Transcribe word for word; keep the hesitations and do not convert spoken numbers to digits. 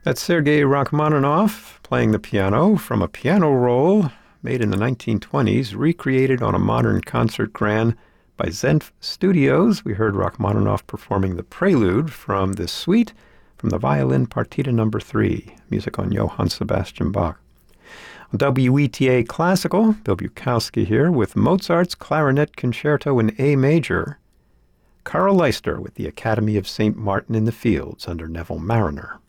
That's Sergei Rachmaninoff playing the piano from a piano roll made in the nineteen twenties, recreated on a modern concert grand by Zenf Studios. We heard Rachmaninoff performing the prelude from this suite from the violin Partita number three, music on Johann Sebastian Bach. On W E T A Classical, Bill Bukowski here with Mozart's Clarinet Concerto in A major, Carl Leister with the Academy of Saint Martin in the Fields under Neville Marriner.